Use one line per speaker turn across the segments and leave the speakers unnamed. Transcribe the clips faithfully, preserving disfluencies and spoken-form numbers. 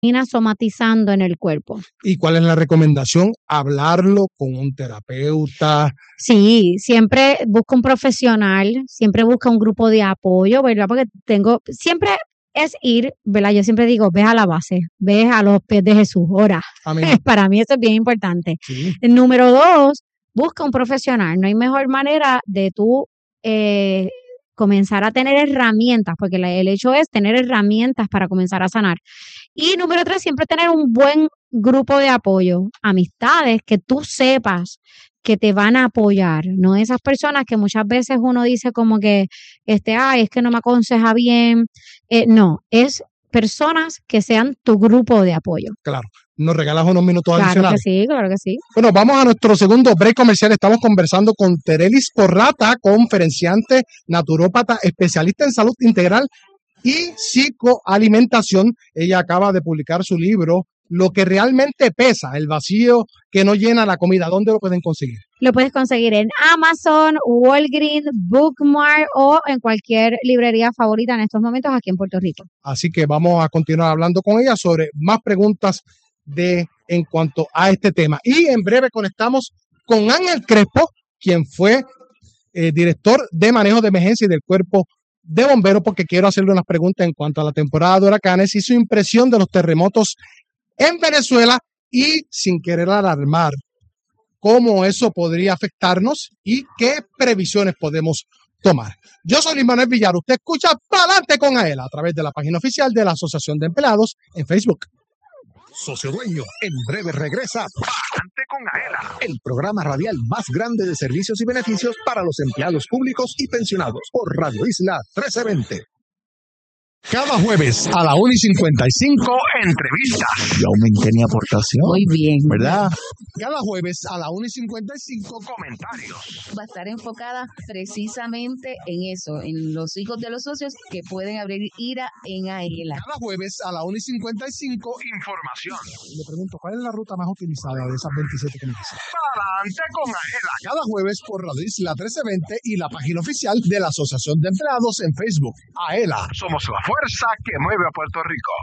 termina somatizando en el cuerpo.
¿Y cuál es la recomendación? Hablarlo con un terapeuta.
Sí, siempre busca un profesional, siempre busca un grupo de apoyo, ¿verdad? Porque tengo, siempre es ir, ¿verdad? Yo siempre digo, ve a la base, ve a los pies de Jesús, ora.
Amén.
Para mí eso es bien importante.
Sí.
Número dos, busca un profesional. No hay mejor manera de tú eh, comenzar a tener herramientas, porque la, el hecho es tener herramientas para comenzar a sanar. Y número tres, siempre tener un buen grupo de apoyo, amistades que tú sepas que te van a apoyar, no esas personas que muchas veces uno dice como que, este, ay, es que no me aconseja bien. Eh, no, es personas que sean tu grupo de apoyo.
Claro. ¿Nos regalas unos minutos
Claro
adicionales?
que sí, claro que sí.
Bueno, vamos a nuestro segundo break comercial. Estamos conversando con Terelis Porrata, conferenciante, naturópata, especialista en salud integral y psicoalimentación. Ella acaba de publicar su libro, Lo que realmente pesa, el vacío que no llena la comida. ¿Dónde lo pueden conseguir?
Lo puedes conseguir en Amazon, Walgreens, Bookmark o en cualquier librería favorita en estos momentos aquí en Puerto Rico.
Así que vamos a continuar hablando con ella sobre más preguntas de en cuanto a este tema. Y en breve conectamos con Ángel Crespo, quien fue eh, director de manejo de emergencia y del Cuerpo de Bomberos, porque quiero hacerle unas preguntas en cuanto a la temporada de huracanes y su impresión de los terremotos en Venezuela y, sin querer alarmar, cómo eso podría afectarnos y qué previsiones podemos tomar. Yo soy Luis Manuel Villar. Usted escucha Pa'lante con Aela a través de la página oficial de la Asociación de Empleados en Facebook.
Socio Dueño, en breve regresa Pa'lante con Aela, el programa radial más grande de servicios y beneficios para los empleados públicos y pensionados por Radio Isla trece veinte. Cada jueves a la una y cincuenta y cinco, entrevista. Yo aumenté mi aportación.
Muy bien.
¿Verdad? Cada jueves a la una y cincuenta y cinco, comentarios.
Va a estar enfocada precisamente en eso, en los hijos de los socios que pueden abrir IRA en Aela.
Cada jueves a la una y cincuenta y cinco, información.
Le pregunto, ¿cuál es la ruta más utilizada de esas veintisiete que me dicen?
Pa'lante con Aela. Cada jueves por Radio Isla trece veinte y la página oficial de la Asociación de Empleados en Facebook. Aela, somos la fuerza que mueve a Puerto Rico.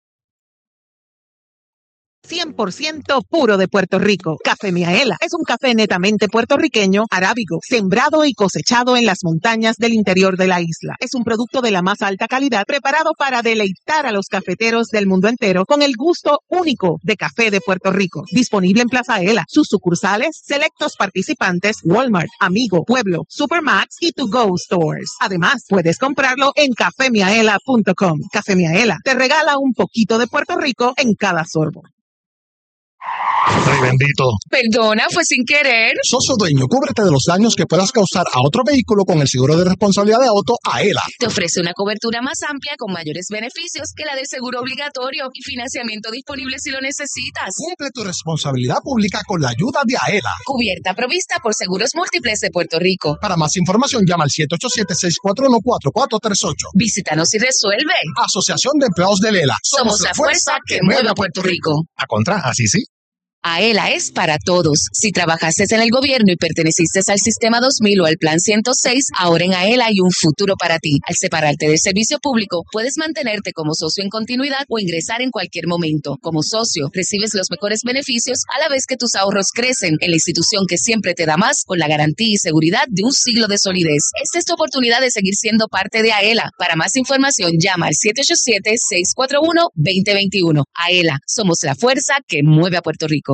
cien por ciento puro de Puerto Rico. Café Miaela es un café netamente puertorriqueño, arábigo, sembrado y cosechado en las montañas del interior de la isla. Es un producto de la más alta calidad, preparado para deleitar a los cafeteros del mundo entero con el gusto único de café de Puerto Rico. Disponible en Plaza Aela, sus sucursales, selectos participantes, Walmart, Amigo, Pueblo, Supermax y To Go Stores. Además, puedes comprarlo en café miaela punto com. Café Miaela te regala un poquito de Puerto Rico en cada sorbo.
Ay, bendito.
Perdona, fue sin querer.
Socio Dueño, cúbrete de los daños que puedas causar a otro vehículo con el seguro de responsabilidad de auto Aela.
Te ofrece una cobertura más amplia con mayores beneficios que la del seguro obligatorio y financiamiento disponible si lo necesitas.
Cumple tu responsabilidad pública con la ayuda de Aela.
Cubierta provista por Seguros Múltiples de Puerto Rico.
Para más información, llama al siete ocho siete, seis cuatro uno, cuatro cuatro tres ocho.
Visítanos y resuelve.
Asociación de Empleados de Lela.
Somos, Somos la fuerza que mueve a Puerto Rico.
A contra, así sí.
Aela es para todos. Si trabajaste en el gobierno y perteneciste al Sistema dos mil o al Plan ciento seis, ahora en Aela hay un futuro para ti. Al separarte del servicio público, puedes mantenerte como socio en continuidad o ingresar en cualquier momento. Como socio, recibes los mejores beneficios a la vez que tus ahorros crecen en la institución que siempre te da más con la garantía y seguridad de un siglo de solidez. Esta es tu oportunidad de seguir siendo parte de Aela. Para más información, llama al siete ocho siete, seis cuatro uno, dos cero dos uno. Aela, somos la fuerza que mueve a Puerto Rico.